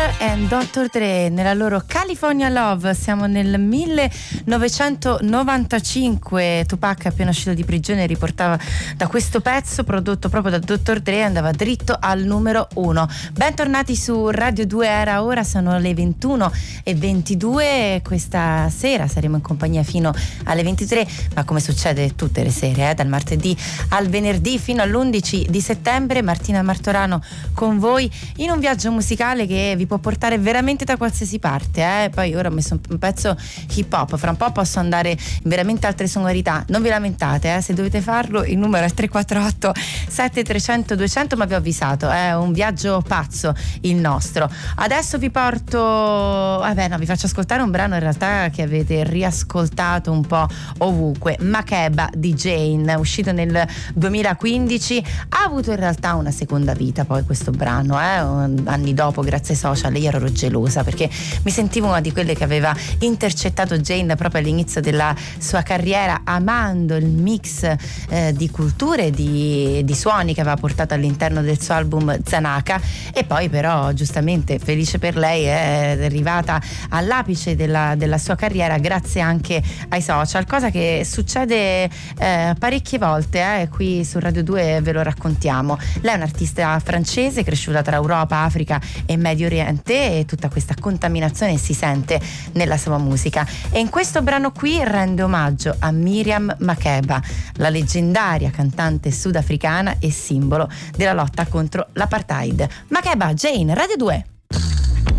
and Dr. Dre nella loro California Love. Siamo nel 1995. Tupac, appena uscito di prigione, riportava da questo pezzo prodotto proprio da Dr. Dre, andava dritto al numero 1. Bentornati su Radio 2 Era Ora, sono le 21:22. Questa sera saremo in compagnia fino alle 23, ma come succede tutte le sere, dal martedì al venerdì fino all'11 di settembre, Martina Martorano con voi in un viaggio musicale che vi può portare veramente da qualsiasi parte. Poi ora ho messo un pezzo hip hop, fra un po' posso andare in veramente altre sonorità, non vi lamentate, se dovete farlo il numero è 348 7300 200, ma vi ho avvisato, è un viaggio pazzo il nostro. Adesso vi porto, vi faccio ascoltare un brano in realtà che avete riascoltato un po' ovunque, Makeba di Jane, uscito nel 2015, ha avuto in realtà una seconda vita poi questo brano, anni dopo, grazie ai social. Io ero gelosa perché mi sentivo una di quelle che aveva intercettato Jane proprio all'inizio della sua carriera, amando il mix di culture, di suoni che aveva portato all'interno del suo album Zanaka, e poi però giustamente felice per lei è arrivata all'apice della sua carriera grazie anche ai social, cosa che succede parecchie volte, qui su Radio 2 ve lo raccontiamo. Lei è un'artista francese cresciuta tra Europa, Africa e Medio Oriente, e tutta questa contaminazione si sente nella sua musica, e in questo brano qui rende omaggio a Miriam Makeba, la leggendaria cantante sudafricana e simbolo della lotta contro l'apartheid. Makeba, Jane, Radio 2.